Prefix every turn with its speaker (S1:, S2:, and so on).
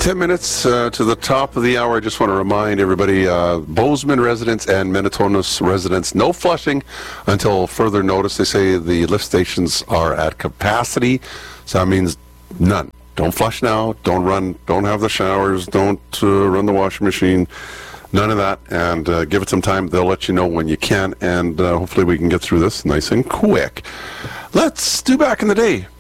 S1: 10 minutes to the top of the hour. I just want to remind everybody, Bozeman residents and Minnetonka residents, no flushing until further notice. They say the lift stations are at capacity, so that means none. Don't flush now, don't run, don't have the showers, don't run the washing machine, none of that, and give it some time. They'll let you know when you can, and hopefully we can get through this nice and quick. Let's do Back in the Day.